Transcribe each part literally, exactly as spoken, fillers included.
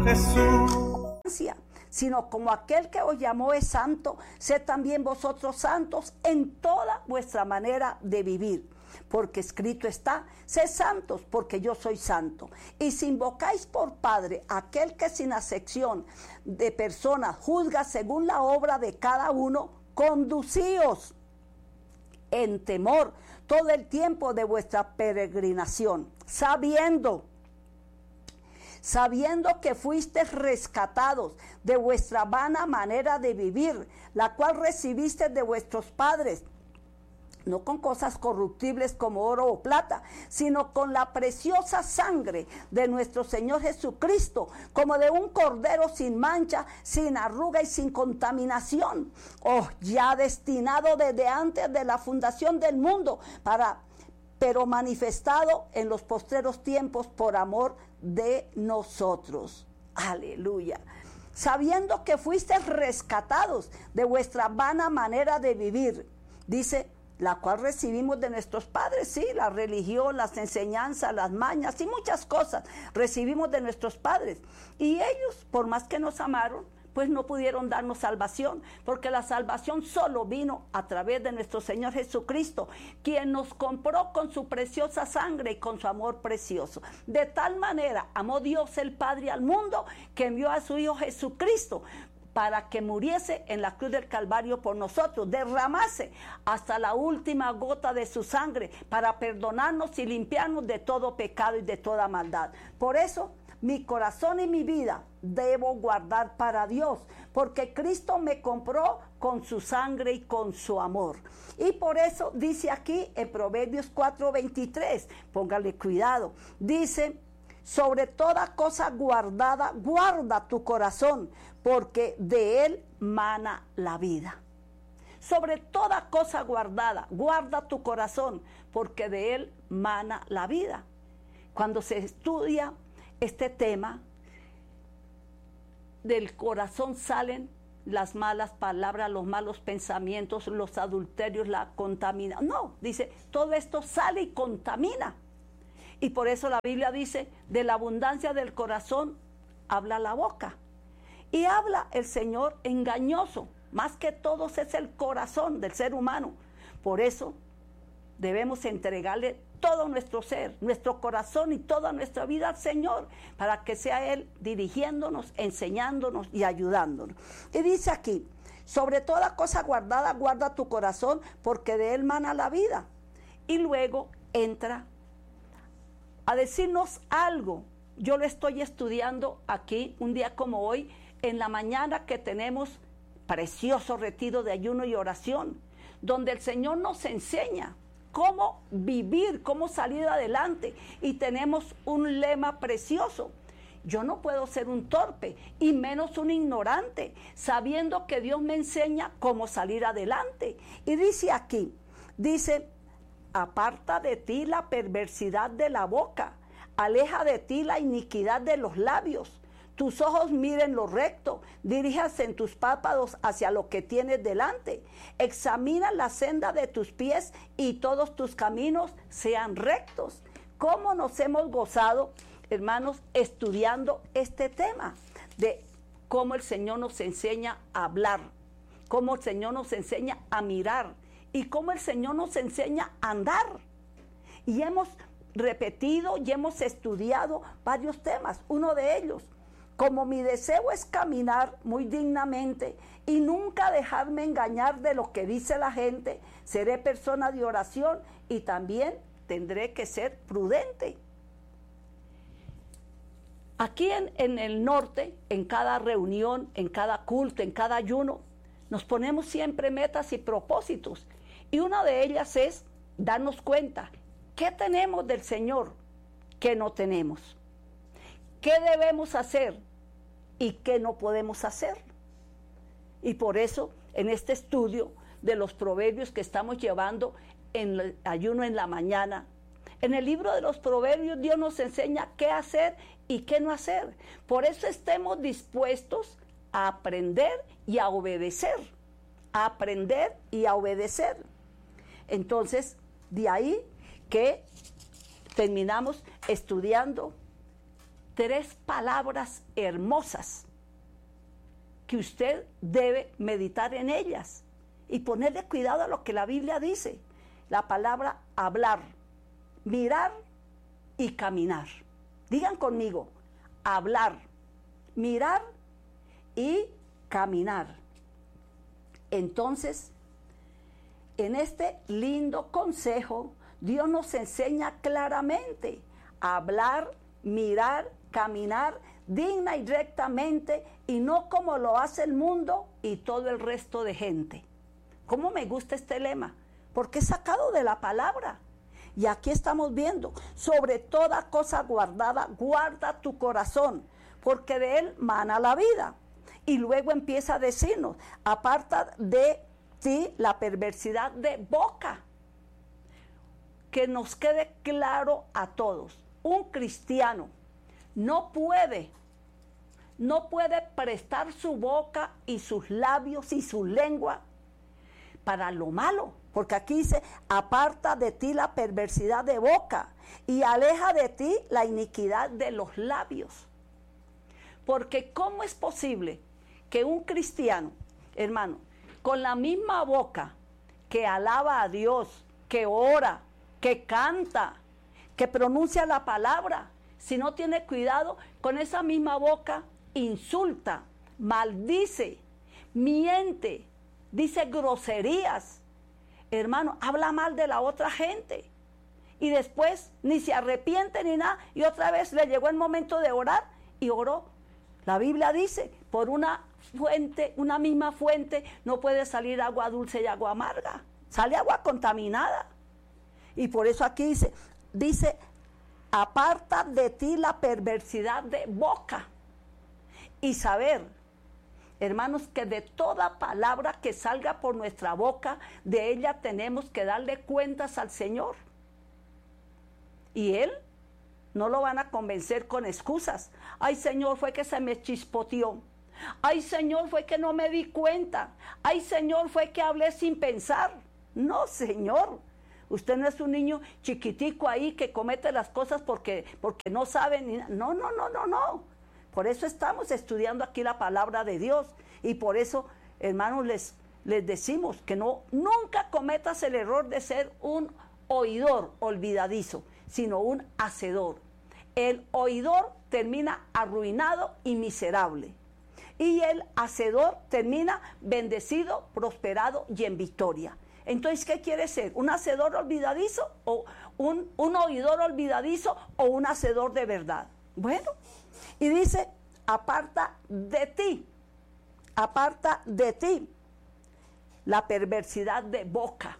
Jesús. Sino como aquel que os llamó es santo, sed también vosotros santos en toda vuestra manera de vivir. Porque escrito está, sed santos porque yo soy santo. Y si invocáis por Padre aquel que sin acepción de personas juzga según la obra de cada uno, conducíos en temor todo el tiempo de vuestra peregrinación, sabiendo sabiendo que fuisteis rescatados de vuestra vana manera de vivir, la cual recibisteis de vuestros padres, no con cosas corruptibles como oro o plata, sino con la preciosa sangre de nuestro Señor Jesucristo, como de un cordero sin mancha, sin arruga y sin contaminación, oh, ya destinado desde antes de la fundación del mundo, para pero manifestado en los postreros tiempos por amor de nosotros. Aleluya. Sabiendo que fuisteis rescatados de vuestra vana manera de vivir, dice, la cual recibimos de nuestros padres, sí, la religión, las enseñanzas, las mañas y muchas cosas recibimos de nuestros padres. Y ellos, por más que nos amaron, pues no pudieron darnos salvación, porque la salvación solo vino a través de nuestro Señor Jesucristo, quien nos compró con su preciosa sangre y con su amor precioso. De tal manera amó Dios el Padre al mundo, que envió a su Hijo Jesucristo para que muriese en la cruz del Calvario por nosotros, derramase hasta la última gota de su sangre para perdonarnos y limpiarnos de todo pecado y de toda maldad. Por eso, mi corazón y mi vida debo guardar para Dios, porque Cristo me compró con su sangre y con su amor. Y por eso dice aquí en Proverbios cuatro veintitrés, póngale cuidado, dice, sobre toda cosa guardada, guarda tu corazón, porque de él mana la vida. Sobre toda cosa guardada, guarda tu corazón, porque de él mana la vida. Cuando se estudia este tema, del corazón salen las malas palabras, los malos pensamientos, los adulterios, la contamina. No, dice, todo esto sale y contamina. Y por eso la Biblia dice, de la abundancia del corazón habla la boca. Y habla el Señor engañoso, más que todos es el corazón del ser humano. Por eso debemos entregarle todo nuestro ser, nuestro corazón y toda nuestra vida al Señor, para que sea Él dirigiéndonos, enseñándonos y ayudándonos. Y dice aquí, sobre toda cosa guardada, guarda tu corazón, porque de él mana la vida. Y luego entra a decirnos algo. Yo lo estoy estudiando aquí, un día como hoy, en la mañana, que tenemos precioso retiro de ayuno y oración, donde el Señor nos enseña cómo vivir, cómo salir adelante. Y tenemos un lema precioso: yo no puedo ser un torpe y menos un ignorante, sabiendo que Dios me enseña cómo salir adelante. Y dice aquí, dice, aparta de ti la perversidad de la boca, aleja de ti la iniquidad de los labios. Tus ojos miren lo recto, diríjase en tus párpados hacia lo que tienes delante. Examina la senda de tus pies y todos tus caminos sean rectos. ¿Cómo nos hemos gozado, hermanos, estudiando este tema de cómo el Señor nos enseña a hablar, cómo el Señor nos enseña a mirar y cómo el Señor nos enseña a andar? Y hemos repetido y hemos estudiado varios temas. Uno de ellos, como mi deseo es caminar muy dignamente y nunca dejarme engañar de lo que dice la gente, seré persona de oración y también tendré que ser prudente. Aquí en, en el norte, en cada reunión, en cada culto, en cada ayuno, nos ponemos siempre metas y propósitos. Y una de ellas es darnos cuenta qué tenemos del Señor, qué no tenemos, qué debemos hacer y qué no podemos hacer. Y por eso, en este estudio de los proverbios que estamos llevando en el ayuno en la mañana, en el libro de los proverbios Dios nos enseña qué hacer y qué no hacer. Por eso estemos dispuestos a aprender y a obedecer, a aprender y a obedecer. Entonces, de ahí que terminamos estudiando tres palabras hermosas que usted debe meditar en ellas y ponerle cuidado a lo que la Biblia dice. La palabra hablar, mirar y caminar. Digan conmigo, hablar, mirar y caminar. Entonces, en este lindo consejo, Dios nos enseña claramente a hablar, mirar, caminar digna y rectamente y no como lo hace el mundo y todo el resto de gente. ¿Cómo me gusta este lema? Porque es sacado de la palabra. Y aquí estamos viendo, sobre toda cosa guardada, guarda tu corazón, porque de él mana la vida. Y luego empieza a decirnos, aparta de ti la perversidad de boca. Que nos quede claro a todos, un cristiano no puede, no puede prestar su boca y sus labios y su lengua para lo malo. Porque aquí dice, aparta de ti la perversidad de boca y aleja de ti la iniquidad de los labios. Porque ¿cómo es posible que un cristiano, hermano, con la misma boca que alaba a Dios, que ora, que canta, que pronuncia la palabra, si no tiene cuidado, con esa misma boca insulta, maldice, miente, dice groserías? Hermano, habla mal de la otra gente y después ni se arrepiente ni nada y otra vez le llegó el momento de orar y oró. La Biblia dice, por una fuente, una misma fuente no puede salir agua dulce y agua amarga, sale agua contaminada. Y por eso aquí dice, dice, aparta de ti la perversidad de boca y saber, hermanos, que de toda palabra que salga por nuestra boca, de ella tenemos que darle cuentas al Señor. Y Él no lo van a convencer con excusas. Ay, Señor, fue que se me chispoteó. Ay, Señor, fue que no me di cuenta. Ay, Señor, fue que hablé sin pensar. No, Señor. Usted no es un niño chiquitico ahí que comete las cosas porque, porque no sabe ni nada. No, no, no, no, no. Por eso estamos estudiando aquí la palabra de Dios. Y por eso, hermanos, les, les decimos que no, nunca cometas el error de ser un oidor olvidadizo, sino un hacedor. El oidor termina arruinado y miserable. Y el hacedor termina bendecido, prosperado y en victoria. Entonces, ¿qué quiere ser? ¿Un hacedor olvidadizo o un, un oidor olvidadizo o un hacedor de verdad? Bueno, y dice, aparta de ti, aparta de ti la perversidad de boca.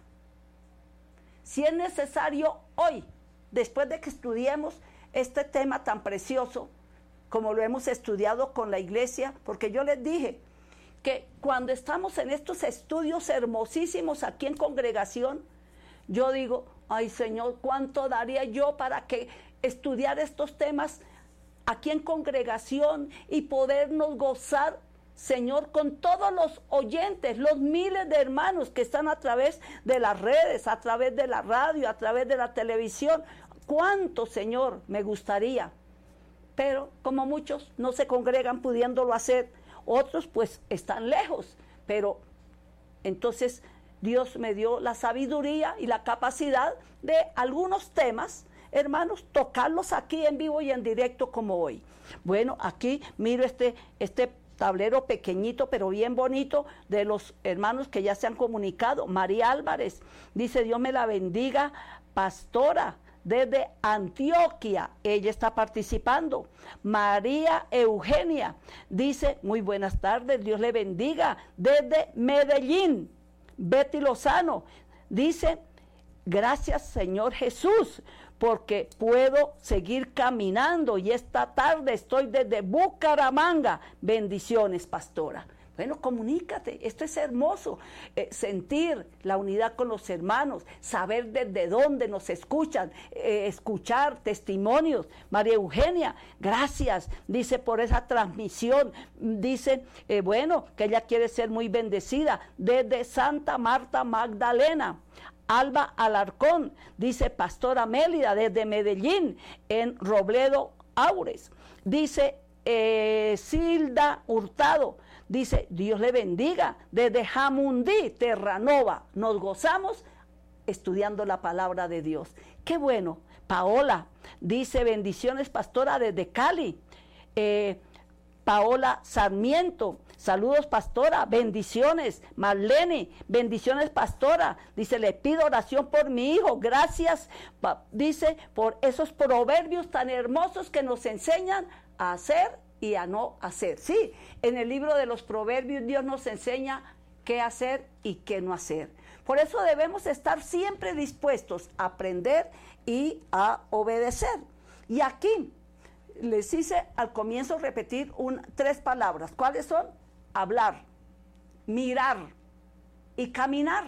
Si es necesario hoy, después de que estudiemos este tema tan precioso, como lo hemos estudiado con la iglesia, porque yo les dije que cuando estamos en estos estudios hermosísimos aquí en congregación, yo digo, ay Señor, ¿cuánto daría yo para que estudiar estos temas aquí en congregación y podernos gozar, Señor, con todos los oyentes, los miles de hermanos que están a través de las redes, a través de la radio, a través de la televisión? ¿Cuánto, Señor, me gustaría? Pero como muchos no se congregan pudiéndolo hacer, otros pues están lejos, pero entonces Dios me dio la sabiduría y la capacidad de algunos temas, hermanos, tocarlos aquí en vivo y en directo como hoy. Bueno, aquí miro este, este tablero pequeñito pero bien bonito de los hermanos que ya se han comunicado. María Álvarez dice, Dios me la bendiga, pastora, desde Antioquia, ella está participando. María Eugenia dice, muy buenas tardes, Dios le bendiga, desde Medellín. Betty Lozano dice, gracias Señor Jesús, porque puedo seguir caminando y esta tarde estoy desde Bucaramanga. Bendiciones, pastora. Bueno, comunícate, esto es hermoso, eh, sentir la unidad con los hermanos, saber desde dónde nos escuchan, eh, escuchar testimonios. María Eugenia, gracias, dice, por esa transmisión, dice, eh, bueno, que ella quiere ser muy bendecida, desde Santa Marta Magdalena. Alba Alarcón, dice, pastora Mélida, desde Medellín, en Robledo, Aures. dice eh, Silda Hurtado, dice, Dios le bendiga. Desde Jamundí, Terranova, nos gozamos estudiando la palabra de Dios. Qué bueno. Paola dice, bendiciones pastora desde Cali. Eh, Paola Sarmiento, saludos pastora, bendiciones. Marlene, bendiciones pastora, dice, le pido oración por mi hijo, gracias, pa, dice, por esos proverbios tan hermosos que nos enseñan a hacer y a no hacer. Sí, en el libro de los proverbios Dios nos enseña qué hacer y qué no hacer. Por eso debemos estar siempre dispuestos a aprender y a obedecer. Y aquí les hice al comienzo repetir un, tres palabras. ¿Cuáles son? Hablar, mirar y caminar.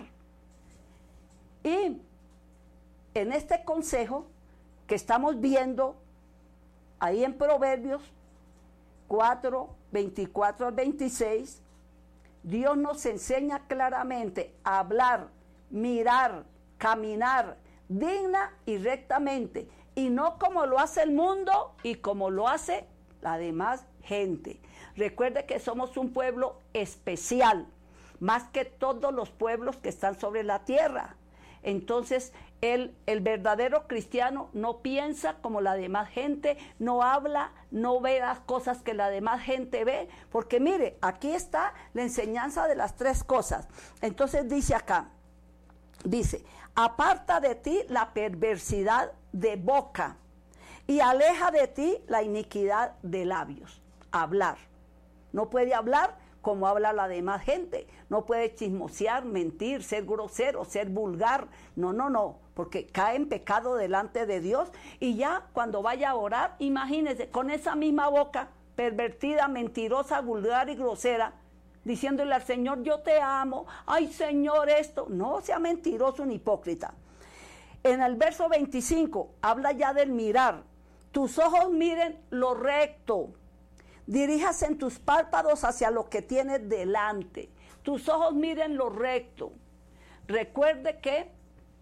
Y en este consejo que estamos viendo ahí en Proverbios cuatro, veinticuatro al veintiséis, Dios nos enseña claramente a hablar, mirar, caminar digna y rectamente, y no como lo hace el mundo y como lo hace la demás gente. Recuerde que somos un pueblo especial, más que todos los pueblos que están sobre la tierra. Entonces, el, el verdadero cristiano no piensa como la demás gente, no habla, no ve las cosas que la demás gente ve, porque mire, aquí está la enseñanza de las tres cosas. Entonces dice acá, dice, aparta de ti la perversidad de boca y aleja de ti la iniquidad de labios. Hablar. No puede hablar como habla la demás gente. No puede chismosear, mentir, ser grosero, ser vulgar. No, no, no, porque cae en pecado delante de Dios. Y ya cuando vaya a orar, imagínese, con esa misma boca pervertida, mentirosa, vulgar y grosera, diciéndole al Señor, yo te amo, ay Señor esto. No sea mentiroso ni hipócrita. En el verso veinticinco habla ya del mirar. Tus ojos miren lo recto. Diríjase en tus párpados hacia lo que tienes delante. Tus ojos miren lo recto. Recuerde que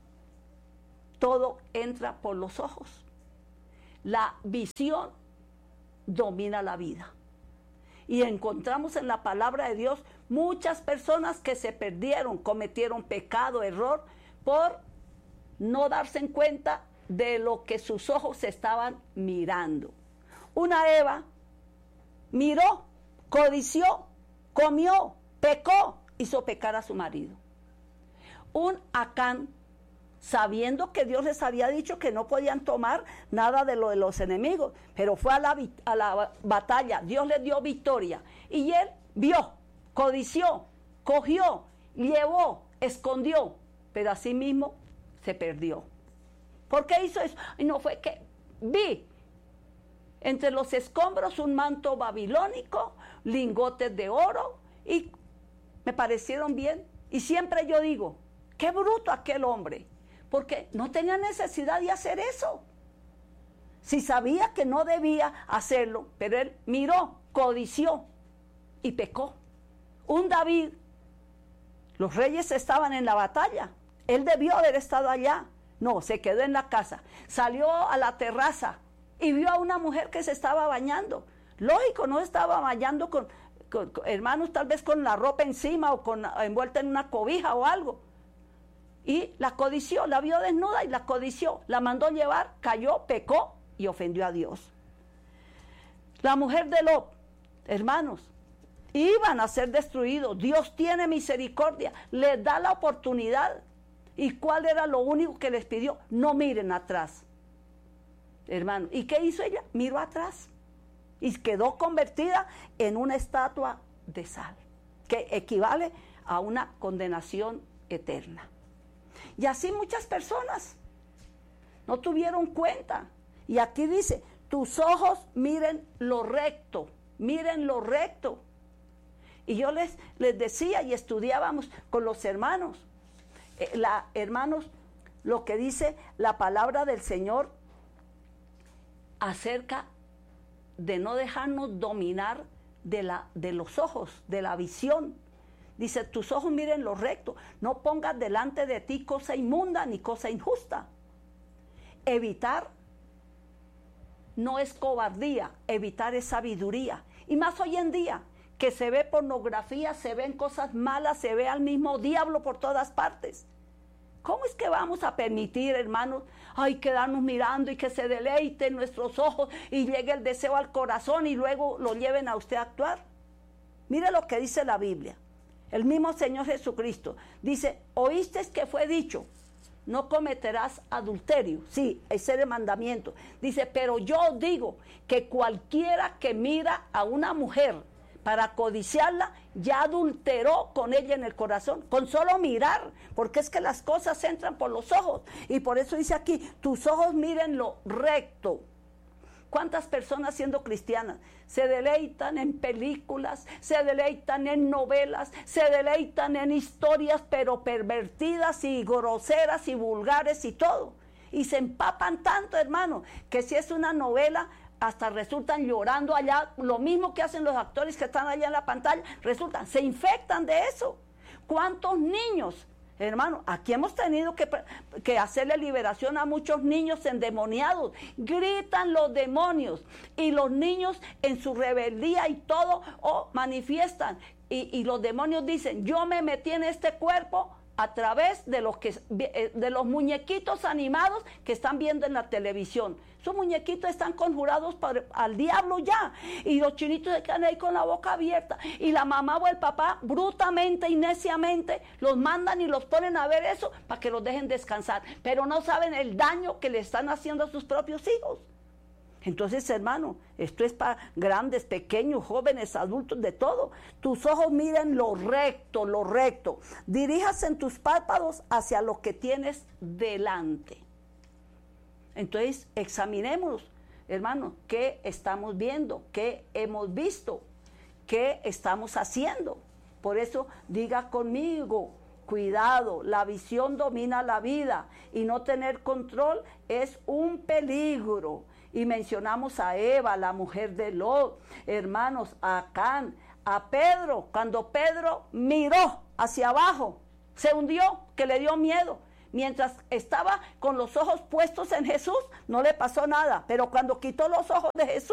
todo entra por los ojos. La visión domina la vida. Y encontramos en la palabra de Dios muchas personas que se perdieron, cometieron pecado, error, por no darse en cuenta de lo que sus ojos estaban mirando. Una Eva miró, codició, comió, pecó, hizo pecar a su marido. Un Acán, sabiendo que Dios les había dicho que no podían tomar nada de lo de los enemigos, pero fue a la, a la batalla, Dios les dio victoria, y él vio, codició, cogió, llevó, escondió, pero así mismo se perdió. ¿Por qué hizo eso? Y no fue que vi entre los escombros un manto babilónico, lingotes de oro, y me parecieron bien. Y siempre yo digo, qué bruto aquel hombre, porque no tenía necesidad de hacer eso. Si sabía que no debía hacerlo, pero él miró, codició y pecó. Un David, los reyes estaban en la batalla, él debió haber estado allá. No, se quedó en la casa, salió a la terraza y vio a una mujer que se estaba bañando. Lógico, no estaba bañando con, con, con hermanos, tal vez con la ropa encima o con envuelta en una cobija o algo. Y la codició, la vio desnuda y la codició, la mandó llevar, cayó, pecó y ofendió a Dios. La mujer de Lot, hermanos, iban a ser destruidos. Dios tiene misericordia, les da la oportunidad. ¿Y cuál era lo único que les pidió? No miren atrás, hermano. ¿Y qué hizo ella? Miró atrás y quedó convertida en una estatua de sal, que equivale a una condenación eterna. Y así muchas personas no tuvieron cuenta. Y aquí dice, tus ojos miren lo recto, miren lo recto. Y yo les, les decía y estudiábamos con los hermanos, eh, la, hermanos, lo que dice la palabra del Señor acerca de no dejarnos dominar de, la, de los ojos, de la visión. Dice, tus ojos miren lo recto, no pongas delante de ti cosa inmunda ni cosa injusta. Evitar no es cobardía, evitar es sabiduría. Y más hoy en día, que se ve pornografía, se ven cosas malas, se ve al mismo diablo por todas partes. ¿Cómo es que vamos a permitir, hermanos, ay, quedarnos mirando y que se deleiten nuestros ojos y llegue el deseo al corazón y luego lo lleven a usted a actuar? Mire lo que dice la Biblia. El mismo Señor Jesucristo dice, oíste que fue dicho, no cometerás adulterio. Sí, ese es el mandamiento. Dice, pero yo digo que cualquiera que mira a una mujer para codiciarla, ya adulteró con ella en el corazón, con solo mirar, porque es que las cosas entran por los ojos. Y por eso dice aquí, tus ojos miren lo recto. ¿Cuántas personas siendo cristianas se deleitan en películas, se deleitan en novelas, se deleitan en historias pero pervertidas y groseras y vulgares y todo? Y se empapan tanto, hermano, que si es una novela, hasta resultan llorando allá, lo mismo que hacen los actores que están allá en la pantalla, resultan, se infectan de eso. ¿Cuántos niños? Hermano, aquí hemos tenido que, que hacerle liberación a muchos niños endemoniados. Gritan los demonios y los niños en su rebeldía y todo oh, manifiestan. Y, y los demonios dicen, yo me metí en este cuerpo a través de los, que, de los muñequitos animados que están viendo en la televisión. Esos muñequitos están conjurados para, al diablo ya. Y los chinitos se quedan ahí con la boca abierta. Y la mamá o el papá, brutamente y neciamente, los mandan y los ponen a ver eso para que los dejen descansar. Pero no saben el daño que le están haciendo a sus propios hijos. Entonces, hermano, esto es para grandes, pequeños, jóvenes, adultos, de todo. Tus ojos miren lo recto, lo recto. Diríjase en tus párpados hacia lo que tienes delante. Entonces, examinemos, hermano, qué estamos viendo, qué hemos visto, qué estamos haciendo. Por eso, diga conmigo, cuidado, la visión domina la vida y no tener control es un peligro. Y mencionamos a Eva, la mujer de Lot, hermanos, a Acán, a Pedro. Cuando Pedro miró hacia abajo, se hundió, que le dio miedo. Mientras estaba con los ojos puestos en Jesús, no le pasó nada. Pero cuando quitó los ojos de Jesús,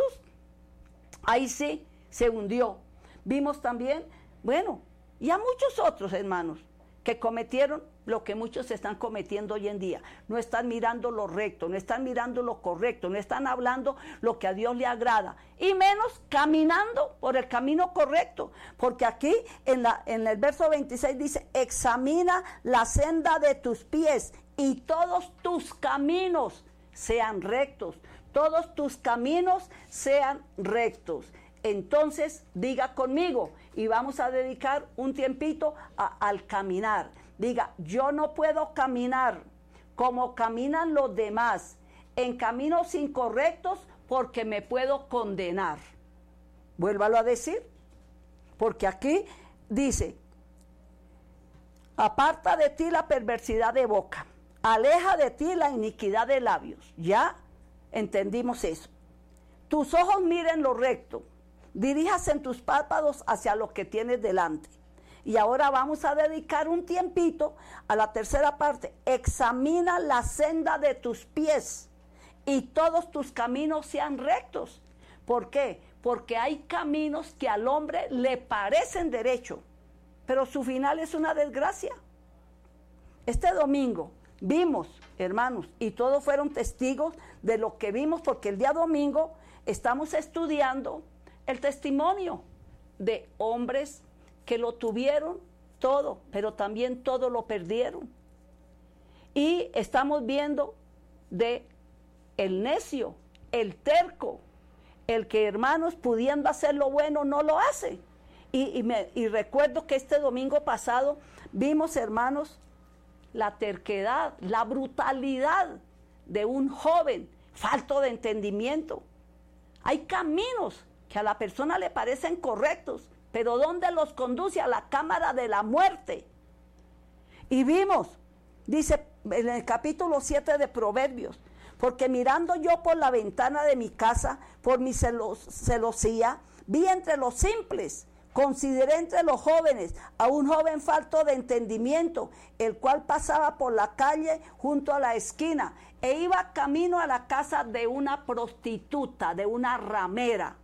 ahí sí, se hundió. Vimos también, bueno, y a muchos otros hermanos que cometieron lo que muchos están cometiendo hoy en día. No están mirando lo recto, no están mirando lo correcto, no están hablando lo que a Dios le agrada, y menos caminando por el camino correcto. Porque aquí en, la, en el verso veintiséis dice, examina la senda de tus pies y todos tus caminos sean rectos. Todos tus caminos sean rectos. Entonces, diga conmigo, y vamos a dedicar un tiempito a, al caminar. Diga, yo no puedo caminar como caminan los demás, en caminos incorrectos, porque me puedo condenar. Vuélvalo a decir, porque aquí dice, aparta de ti la perversidad de boca, aleja de ti la iniquidad de labios. Ya entendimos eso. Tus ojos miren lo recto, diríjase en tus párpados hacia lo que tienes delante. Y ahora vamos a dedicar un tiempito a la tercera parte. Examina la senda de tus pies y todos tus caminos sean rectos. ¿Por qué? Porque hay caminos que al hombre le parecen derecho, pero su final es una desgracia. Este domingo vimos, hermanos, y todos fueron testigos de lo que vimos, porque el día domingo estamos estudiando el testimonio de hombres que lo tuvieron todo, pero también todo lo perdieron. Y estamos viendo de el necio, el terco, el que, hermanos, pudiendo hacer lo bueno, no lo hace. Y, y, me, y recuerdo que este domingo pasado vimos, hermanos, la terquedad, la brutalidad de un joven falto de entendimiento. Hay caminos que a la persona le parecen correctos, pero ¿dónde los conduce? A la cámara de la muerte. Y vimos, dice en el capítulo siete de Proverbios, porque mirando yo por la ventana de mi casa, por mi celos, celosía, vi entre los simples Consideré entre los jóvenes a un joven falto de entendimiento, el cual pasaba por la calle junto a la esquina e iba camino a la casa de una prostituta, de una ramera.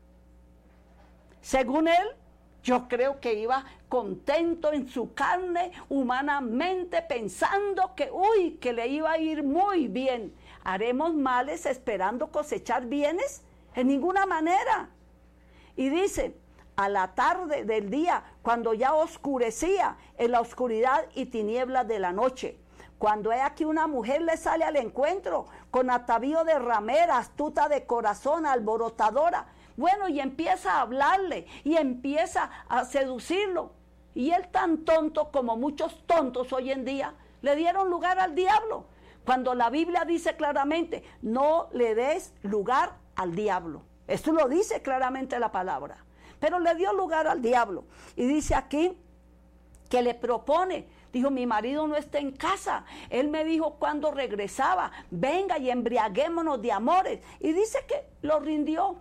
Según él, yo creo que iba contento en su carne, humanamente, pensando que, uy, que le iba a ir muy bien. ¿Haremos males esperando cosechar bienes? En ninguna manera. Y dice, a la tarde del día, cuando ya oscurecía, en la oscuridad y tinieblas de la noche, cuando he aquí una mujer le sale al encuentro, con atavío de ramera, astuta de corazón, alborotadora, bueno, y empieza a hablarle, y empieza a seducirlo, y él tan tonto como muchos tontos hoy en día, le dieron lugar al diablo, cuando la Biblia dice claramente, no le des lugar al diablo, esto lo dice claramente la palabra. Pero le dio lugar al diablo. Y dice aquí que le propone, dijo, mi marido no está en casa. Él me dijo cuando regresaba, venga y embriaguémonos de amores. Y dice que lo rindió,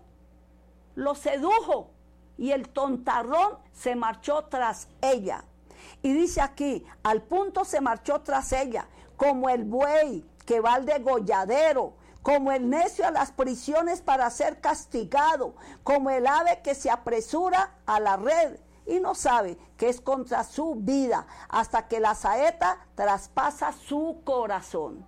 lo sedujo. Y el tontarrón se marchó tras ella. Y dice aquí, al punto se marchó tras ella, como el buey que va al degolladero, como el necio a las prisiones para ser castigado, como el ave que se apresura a la red y no sabe que es contra su vida, hasta que la saeta traspasa su corazón.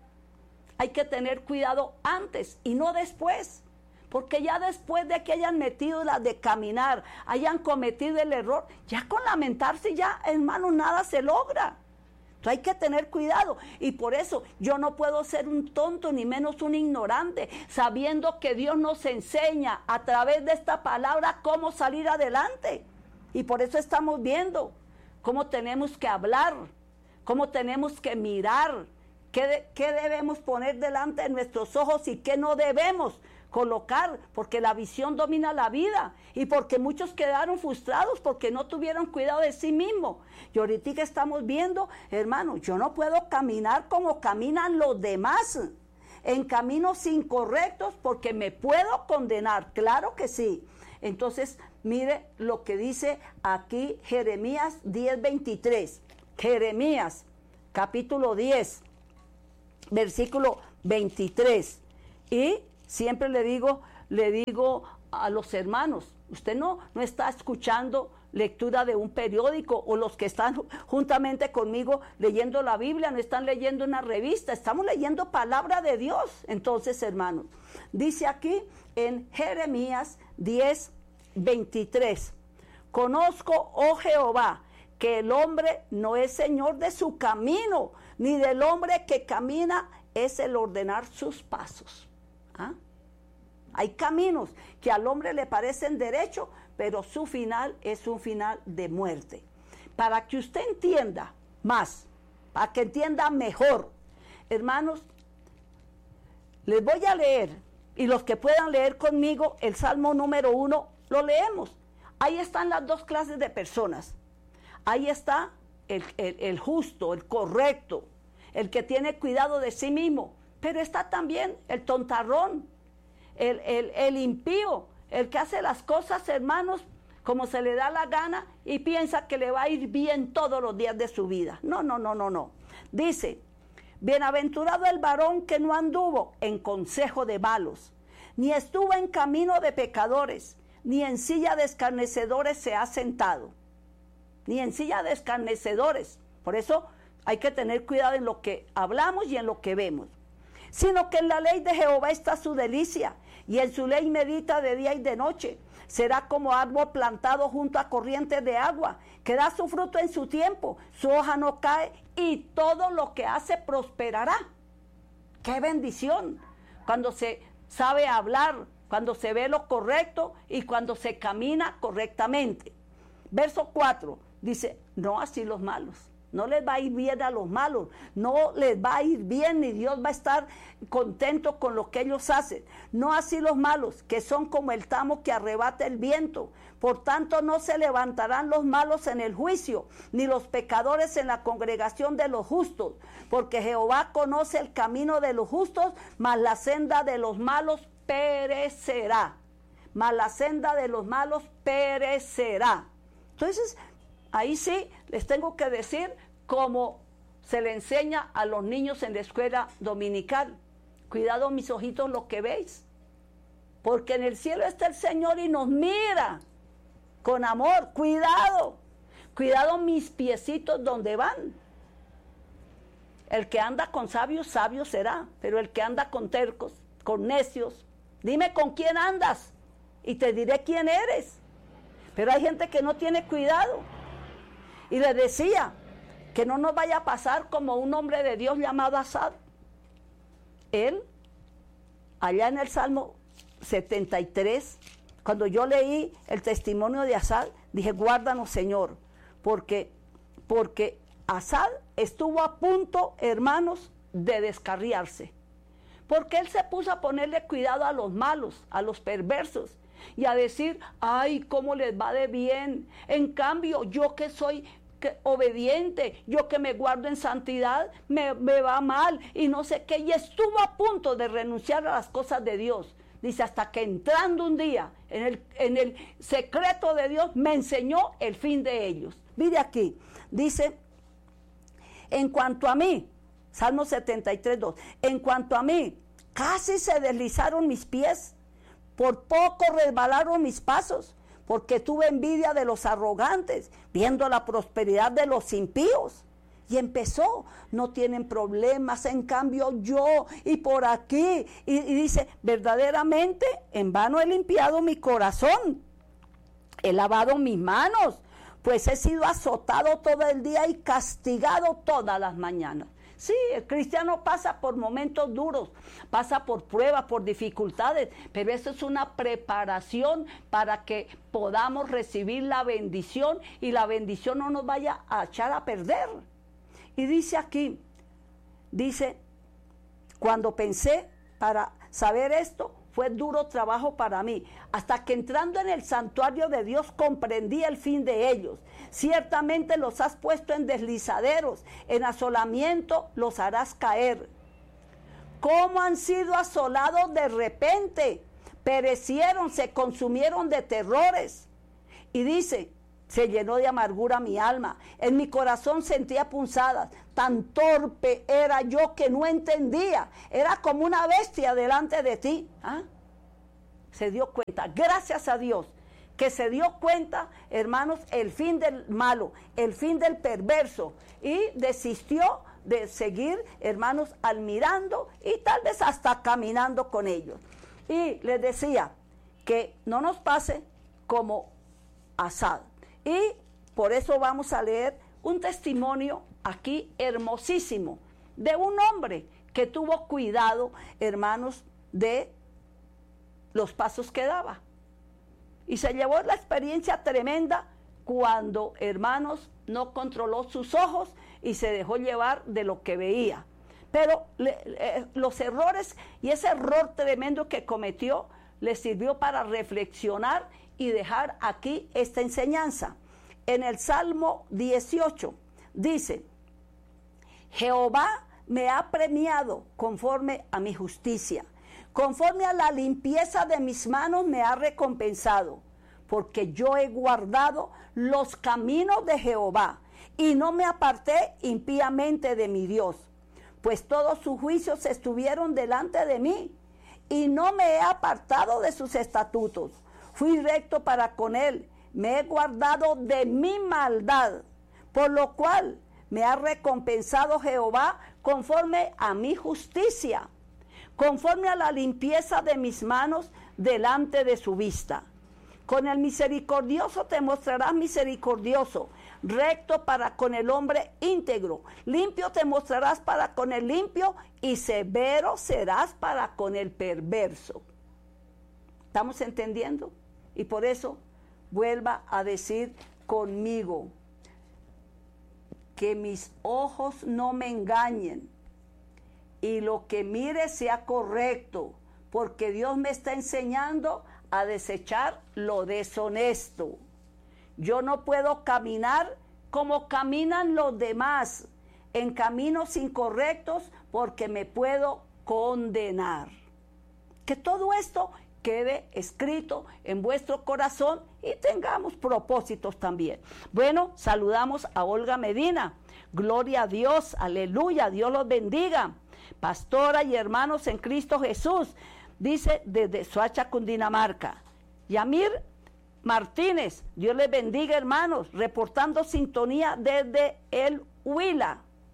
Hay que tener cuidado antes y no después, porque ya después de que hayan metido la de caminar, hayan cometido el error, ya con lamentarse ya, hermano, nada se logra. Entonces hay que tener cuidado y por eso yo no puedo ser un tonto ni menos un ignorante, sabiendo que Dios nos enseña a través de esta palabra cómo salir adelante. Y por eso estamos viendo cómo tenemos que hablar, cómo tenemos que mirar, qué, de, qué debemos poner delante de nuestros ojos y qué no debemos colocar, porque la visión domina la vida y porque muchos quedaron frustrados porque no tuvieron cuidado de sí mismos. Y ahorita que estamos viendo, hermano, yo no puedo caminar como caminan los demás, en caminos incorrectos, porque me puedo condenar, claro que sí. Entonces, mire lo que dice aquí Jeremías diez veintitrés. Jeremías, capítulo diez, versículo veintitrés. Y siempre le digo, le digo a los hermanos, usted no, no está escuchando lectura de un periódico, o los que están juntamente conmigo leyendo la Biblia, no están leyendo una revista, estamos leyendo palabra de Dios. Entonces, hermanos, dice aquí en Jeremías diez veintitrés, conozco, oh Jehová, que el hombre no es señor de su camino, ni del hombre que camina es el ordenar sus pasos. ¿Ah? Hay caminos que al hombre le parecen derechos, pero su final es un final de muerte. Para que usted entienda más, para que entienda mejor, hermanos, les voy a leer, y los que puedan leer conmigo el Salmo número uno, lo leemos. Ahí están las dos clases de personas. Ahí está el, el, el justo, el correcto, el que tiene cuidado de sí mismo, pero está también el tontarrón, el, el, el impío, el que hace las cosas, hermanos, como se le da la gana y piensa que le va a ir bien todos los días de su vida. No, no, no, no, no. Dice, bienaventurado el varón que no anduvo en consejo de malos, ni estuvo en camino de pecadores, ni en silla de escarnecedores se ha sentado, ni en silla de escarnecedores. Por eso hay que tener cuidado en lo que hablamos y en lo que vemos. Sino que en la ley de Jehová está su delicia, y en su ley medita de día y de noche. Será como árbol plantado junto a corrientes de agua, que da su fruto en su tiempo, su hoja no cae, y todo lo que hace prosperará. ¡Qué bendición! Cuando se sabe hablar, cuando se ve lo correcto y cuando se camina correctamente. Verso cuatro dice, no así los malos. No les va a ir bien a los malos, no les va a ir bien, ni Dios va a estar contento con lo que ellos hacen. No así los malos, que son como el tamo que arrebata el viento. Por tanto, no se levantarán los malos en el juicio, ni los pecadores en la congregación de los justos. Porque Jehová conoce el camino de los justos, mas la senda de los malos perecerá. Mas la senda de los malos perecerá. Entonces, ahí sí les tengo que decir como se le enseña a los niños en la escuela dominical. Cuidado, mis ojitos, lo que veis. Porque en el cielo está el Señor y nos mira con amor. Cuidado. Cuidado mis piecitos donde van. El que anda con sabios, sabio será. Pero el que anda con tercos, con necios, dime con quién andas y te diré quién eres. Pero hay gente que no tiene cuidado. Y le decía que no nos vaya a pasar como un hombre de Dios llamado Asad. Él, allá en el Salmo setenta y tres, cuando yo leí el testimonio de Asad, dije, guárdanos, Señor, porque, porque Asad estuvo a punto, hermanos, de descarriarse. Porque él se puso a ponerle cuidado a los malos, a los perversos, y a decir, ay, cómo les va de bien. En cambio, yo que soy que, obediente, yo que me guardo en santidad, me, me va mal, y no sé qué. Y estuvo a punto de renunciar a las cosas de Dios. Dice, hasta que entrando un día en el, en el secreto de Dios, me enseñó el fin de ellos. Mire aquí, dice, en cuanto a mí, Salmo setenta y tres, dos, en cuanto a mí, casi se deslizaron mis pies, por poco resbalaron mis pasos, porque tuve envidia de los arrogantes, viendo la prosperidad de los impíos. Y empezó, no tienen problemas, en cambio yo, y por aquí, y, y dice, verdaderamente en vano he limpiado mi corazón, he lavado mis manos, pues he sido azotado todo el día y castigado todas las mañanas. Sí, el cristiano pasa por momentos duros, pasa por pruebas, por dificultades, pero eso es una preparación para que podamos recibir la bendición y la bendición no nos vaya a echar a perder. Y dice aquí, dice, cuando pensé para saber esto, fue duro trabajo para mí, hasta que entrando en el santuario de Dios comprendí el fin de ellos. Ciertamente los has puesto en deslizaderos, en asolamiento los harás caer. ¿Cómo han sido asolados de repente? Perecieron, se consumieron de terrores. Y dice, se llenó de amargura mi alma, en mi corazón sentía punzadas, tan torpe era yo que no entendía, era como una bestia delante de ti. ¿Ah? Se dio cuenta, gracias a Dios, que se dio cuenta, hermanos, el fin del malo, el fin del perverso, y desistió de seguir, hermanos, admirando y tal vez hasta caminando con ellos. Y les decía que no nos pase como Asad. Y por eso vamos a leer un testimonio aquí hermosísimo de un hombre que tuvo cuidado, hermanos, de los pasos que daba. Y se llevó la experiencia tremenda cuando, hermanos, no controló sus ojos y se dejó llevar de lo que veía. Pero le, le, los errores y ese error tremendo que cometió le sirvió para reflexionar y dejar aquí esta enseñanza. En el Salmo dieciocho dice, Jehová me ha premiado conforme a mi justicia, conforme a la limpieza de mis manos me ha recompensado, porque yo he guardado los caminos de Jehová y no me aparté impíamente de mi Dios, pues todos sus juicios estuvieron delante de mí y no me he apartado de sus estatutos. Fui recto para con él, me he guardado de mi maldad, por lo cual me ha recompensado Jehová conforme a mi justicia, conforme a la limpieza de mis manos delante de su vista. Con el misericordioso te mostrarás misericordioso, recto para con el hombre íntegro, limpio te mostrarás para con el limpio y severo serás para con el perverso. ¿Estamos entendiendo? Y por eso vuelva a decir conmigo, que mis ojos no me engañen y lo que mire sea correcto, porque Dios me está enseñando a desechar lo deshonesto. Yo no puedo caminar como caminan los demás, en caminos incorrectos, porque me puedo condenar. Que todo esto quede escrito en vuestro corazón y tengamos propósitos también. Bueno, saludamos a Olga Medina. Gloria a Dios, aleluya, Dios los bendiga. Pastora y hermanos en Cristo Jesús, dice desde Soacha, Cundinamarca. Yamir Martínez, Dios les bendiga, hermanos, reportando sintonía desde el Huila.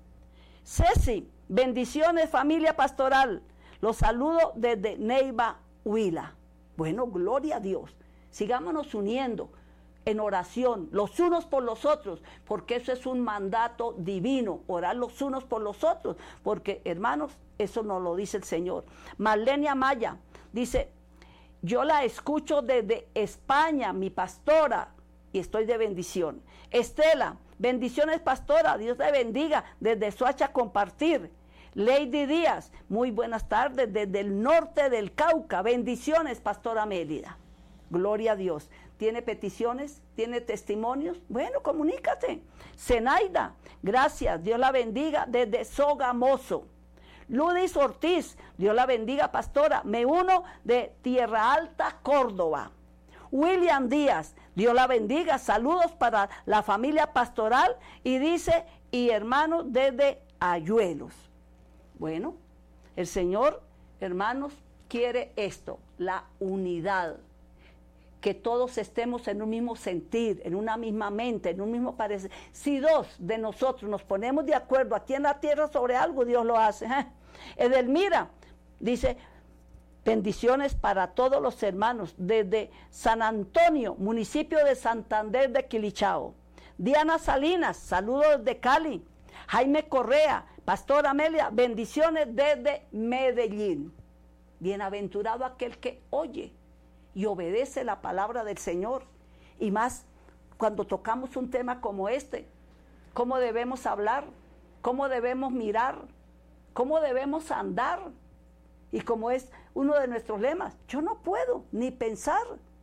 Ceci, bendiciones familia pastoral, los saludo desde Neiva, Huila. Bueno, gloria a Dios. Sigámonos uniendo en oración, los unos por los otros, porque eso es un mandato divino, orar los unos por los otros, porque, hermanos, eso nos lo dice el Señor. Marlene Amaya dice, yo la escucho desde España, mi pastora, y estoy de bendición. Estela, bendiciones, pastora, Dios te bendiga, desde Soacha Compartir. Lady Díaz, muy buenas tardes desde el norte del Cauca. Bendiciones, pastora Mélida. Gloria a Dios. ¿Tiene peticiones? ¿Tiene testimonios? Bueno, comunícate. Zenaida, gracias. Dios la bendiga desde Sogamoso. Ludis Ortiz, Dios la bendiga, pastora. Me uno de Tierra Alta, Córdoba. William Díaz, Dios la bendiga. Saludos para la familia pastoral. Y dice, y hermanos desde Ayuelos. Bueno, el Señor, hermanos, quiere esto, la unidad, que todos estemos en un mismo sentir, en una misma mente, en un mismo parecer. Si dos de nosotros nos ponemos de acuerdo aquí en la tierra sobre algo, Dios lo hace. ¿eh? Edelmira dice, bendiciones para todos los hermanos desde San Antonio, municipio de Santander de Quilichao. Diana Salinas, saludos de Cali. Jaime Correa, pastora Amelia, bendiciones desde Medellín. Bienaventurado aquel que oye y obedece la palabra del Señor. Y más cuando tocamos un tema como este, cómo debemos hablar, cómo debemos mirar, cómo debemos andar. Y como es uno de nuestros lemas, yo no puedo ni pensar,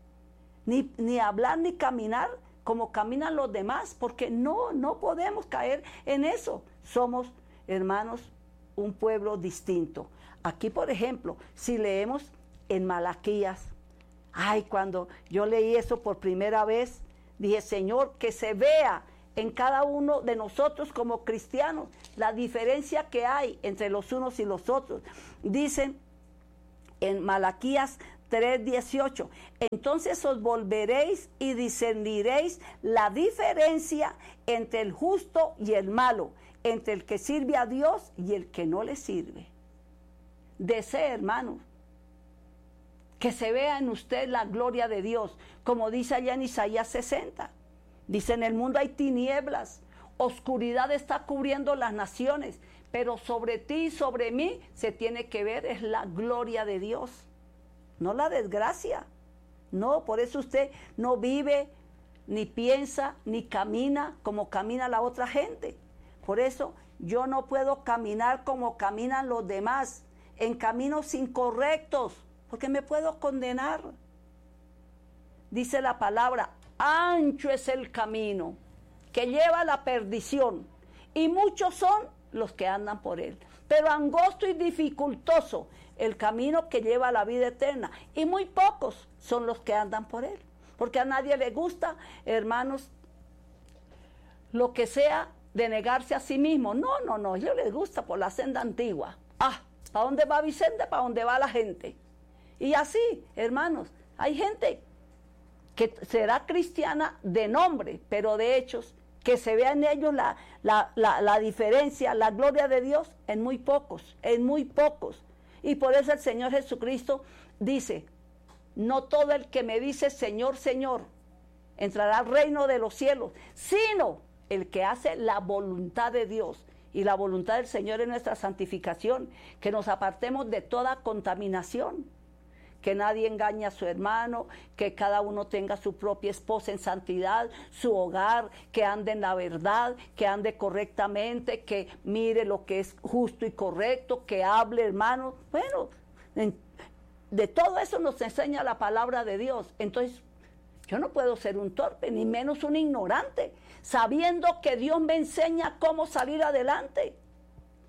ni, ni hablar, ni caminar como caminan los demás, porque no, no podemos caer en eso. Somos, hermanos, un pueblo distinto. Aquí, por ejemplo, si leemos en Malaquías, ay, cuando yo leí eso por primera vez, dije, Señor, que se vea en cada uno de nosotros como cristianos la diferencia que hay entre los unos y los otros. Dicen en Malaquías tres dieciocho, entonces os volveréis y discerniréis la diferencia entre el justo y el malo, entre el que sirve a Dios y el que no le sirve. Desee, hermanos, que se vea en usted la gloria de Dios, como dice allá en Isaías sesenta. Dice, en el mundo hay tinieblas, oscuridad está cubriendo las naciones, pero sobre ti y sobre mí se tiene que ver es la gloria de Dios, no la desgracia. No, por eso usted no vive, ni piensa, ni camina como camina la otra gente. Por eso yo no puedo caminar como caminan los demás, en caminos incorrectos, porque me puedo condenar. Dice la palabra, ancho es el camino que lleva a la perdición, y muchos son los que andan por él. Pero angosto y dificultoso el camino que lleva a la vida eterna, y muy pocos son los que andan por él. Porque a nadie le gusta, hermanos, lo que sea de negarse a sí mismo. No, no, no, a ellos les gusta por la senda antigua. Ah, ¿para dónde va Vicente? ¿Para dónde va la gente? Y así, hermanos, hay gente que será cristiana de nombre, pero de hechos, que se vea en ellos la, la, la, la diferencia, la gloria de Dios, en muy pocos, en muy pocos. Y por eso el Señor Jesucristo dice, no todo el que me dice Señor, Señor, entrará al reino de los cielos, sino el que hace la voluntad de Dios. Y la voluntad del Señor es nuestra santificación, que nos apartemos de toda contaminación, que nadie engañe a su hermano, que cada uno tenga su propia esposa en santidad, su hogar, que ande en la verdad, que ande correctamente, que mire lo que es justo y correcto, que hable, hermano. Bueno, en, de todo eso nos enseña la palabra de Dios. Entonces, yo no puedo ser un torpe, ni menos un ignorante, sabiendo que Dios me enseña cómo salir adelante.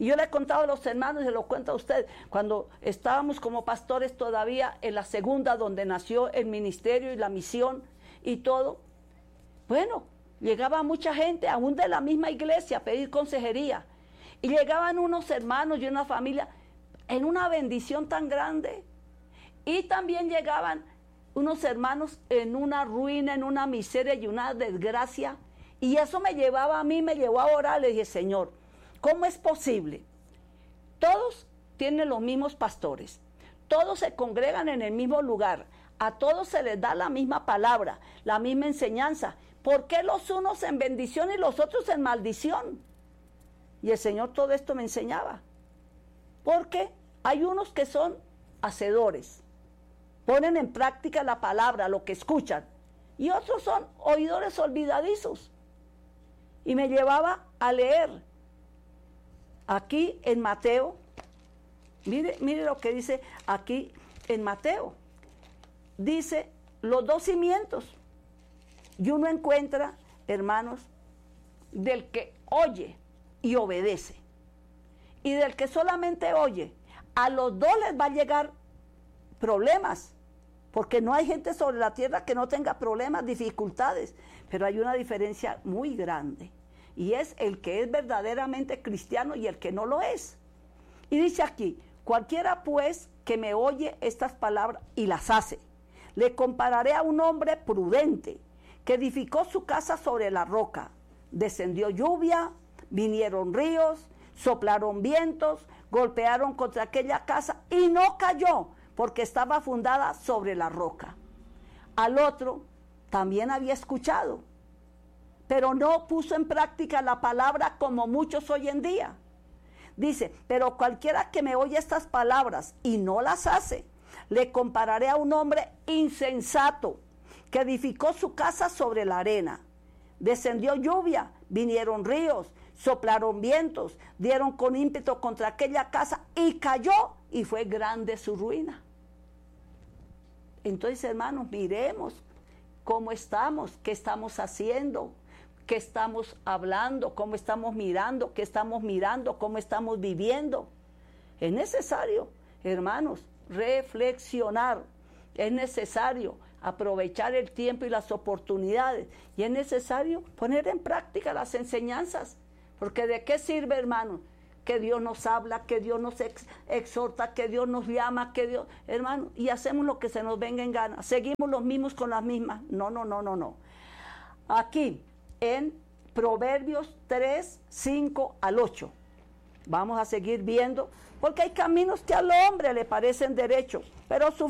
Y yo le he contado a los hermanos, y se lo cuento a usted, cuando estábamos como pastores todavía en la segunda, donde nació el ministerio y la misión y todo. Bueno, llegaba mucha gente, aún de la misma iglesia, a pedir consejería. Y llegaban unos hermanos y una familia en una bendición tan grande. Y también llegaban unos hermanos en una ruina, en una miseria y una desgracia. Y eso me llevaba a mí, me llevó a orar. Le dije, Señor, ¿cómo es posible? Todos tienen los mismos pastores, todos se congregan en el mismo lugar, a todos se les da la misma palabra, la misma enseñanza. ¿Por qué los unos en bendición y los otros en maldición? Y el Señor todo esto me enseñaba. Porque hay unos que son hacedores, ponen en práctica la palabra, lo que escuchan, y otros son oidores olvidadizos. Y me llevaba a leer aquí en Mateo, mire, mire lo que dice aquí en Mateo. Dice los dos cimientos. Y uno encuentra, hermanos, del que oye y obedece. Y del que solamente oye, a los dos les va a llegar problemas. Porque no hay gente sobre la tierra que no tenga problemas, dificultades. Pero hay una diferencia muy grande. Y es el que es verdaderamente cristiano y el que no lo es. Y dice aquí, cualquiera pues que me oye estas palabras y las hace, le compararé a un hombre prudente que edificó su casa sobre la roca. Descendió lluvia, vinieron ríos, soplaron vientos, golpearon contra aquella casa y no cayó, porque estaba fundada sobre la roca. Al otro también había escuchado, pero no puso en práctica la palabra como muchos hoy en día. Dice, pero cualquiera que me oye estas palabras y no las hace, le compararé a un hombre insensato que edificó su casa sobre la arena. Descendió lluvia, vinieron ríos, soplaron vientos, dieron con ímpetu contra aquella casa y cayó, y fue grande su ruina. Entonces, hermanos, miremos cómo estamos, qué estamos haciendo, qué estamos hablando, cómo estamos mirando, qué estamos mirando, cómo estamos viviendo. Es necesario, hermanos, reflexionar. Es necesario aprovechar el tiempo y las oportunidades. Y es necesario poner en práctica las enseñanzas. Porque ¿de qué sirve, hermanos? Que Dios nos habla, que Dios nos ex, exhorta, que Dios nos llama, que Dios, hermano, y hacemos lo que se nos venga en gana. Seguimos los mismos con las mismas. No, no, no, no, no. Aquí, en Proverbios tres, cinco al ocho. Vamos a seguir viendo, porque hay caminos que al hombre le parecen derechos, pero su